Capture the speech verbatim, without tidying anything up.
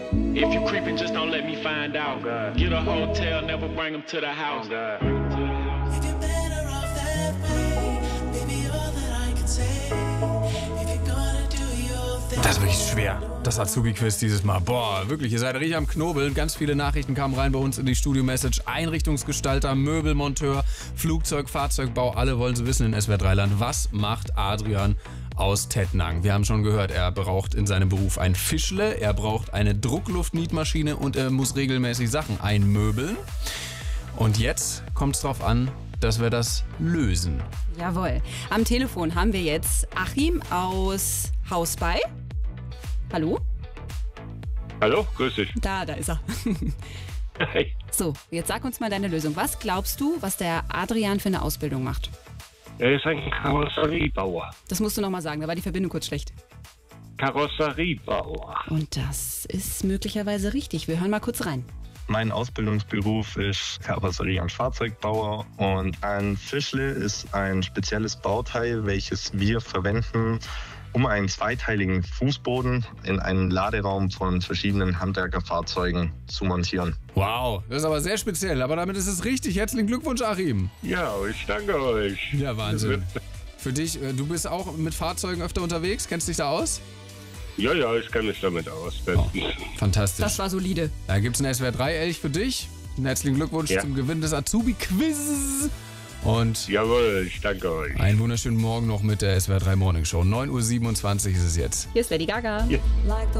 If you creeping, just don't let me find out. Oh, get a hotel, never bring them to the house. Oh, das ist wirklich schwer, das Azubi-Quiz dieses Mal. Boah, wirklich, ihr seid richtig am Knobeln. Ganz viele Nachrichten kamen rein bei uns in die Studio-Message. Einrichtungsgestalter, Möbelmonteur, Flugzeug, Fahrzeugbau, alle wollen sie wissen in S W R drei Land. Was macht Adrian aus Tettnang? Wir haben schon gehört, er braucht in seinem Beruf ein Fischle, er braucht eine Druckluftnietmaschine und er muss regelmäßig Sachen einmöbeln. Und jetzt kommt es drauf an, dass wir das lösen. Jawohl. Am Telefon haben wir jetzt Achim aus Hausbei. Hallo? Hallo, grüß dich. Da, da ist er. Hey. So, jetzt sag uns mal deine Lösung. Was glaubst du, was der Adrian für eine Ausbildung macht? Er ist ein Karosseriebauer. Das musst du nochmal sagen, da war die Verbindung kurz schlecht. Karosseriebauer. Und das ist möglicherweise richtig. Wir hören mal kurz rein. Mein Ausbildungsberuf ist Karosserie- und Fahrzeugbauer und ein Fischle ist ein spezielles Bauteil, welches wir verwenden, um einen zweiteiligen Fußboden in einen Laderaum von verschiedenen Handwerkerfahrzeugen zu montieren. Wow, das ist aber sehr speziell, aber damit ist es richtig. Herzlichen Glückwunsch, Achim. Ja, ich danke euch. Ja, Wahnsinn. Für dich, du bist auch mit Fahrzeugen öfter unterwegs, kennst dich da aus? Ja, ja, ich kenne mich damit aus. Oh, fantastisch. Das war solide. Da gibt es einen S W R drei Elch für dich. Einen herzlichen Glückwunsch ja. zum Gewinn des Azubi-Quiz. Und jawohl, ich danke euch. Einen wunderschönen Morgen noch mit der S W R drei Morning Show. neun Uhr siebenundzwanzig ist es jetzt. Hier ist Lady Gaga. Ja.